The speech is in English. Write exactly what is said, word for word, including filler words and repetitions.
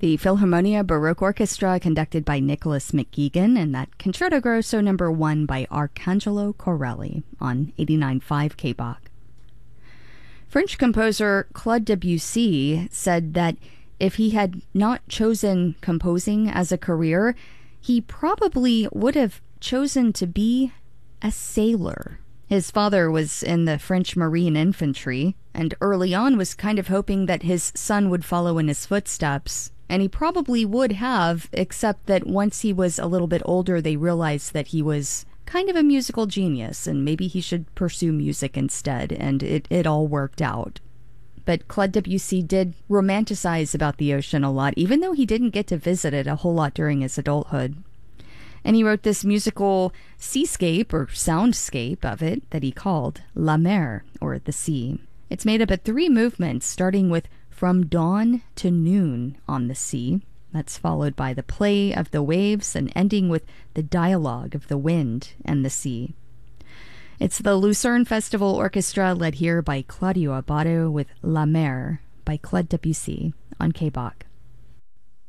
The Philharmonia Baroque Orchestra, conducted by Nicholas McGuigan, and that Concerto Grosso number one by Arcangelo Corelli on eighty-nine point five K B O C. French composer Claude Debussy said that if he had not chosen composing as a career, he probably would have chosen to be a sailor. His father was in the French Marine Infantry, and early on was kind of hoping that his son would follow in his footsteps. And he probably would have, except that once he was a little bit older, they realized that he was kind of a musical genius, and maybe he should pursue music instead, and it, it all worked out. But Claude Debussy did romanticize about the ocean a lot, even though he didn't get to visit it a whole lot during his adulthood. And he wrote this musical seascape, or soundscape of it, that he called La Mer, or the sea. It's made up of three movements, starting with From Dawn to Noon on the Sea. That's followed by the play of the waves and ending with the dialogue of the wind and the sea. It's the Lucerne Festival Orchestra, led here by Claudio Abbado, with La Mer by Claude Debussy on K B O C.